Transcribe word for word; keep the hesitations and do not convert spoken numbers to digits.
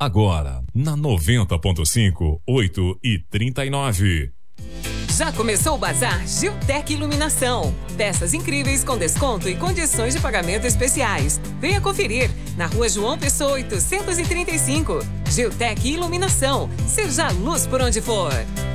Agora, na noventa ponto cinco, oito e trinta e nove. Já começou o Bazar Giltec Iluminação. Peças incríveis com desconto e condições de pagamento especiais. Venha conferir na Rua João Pessoa oitocentos e trinta e cinco. Giltec Iluminação. Seja luz por onde for.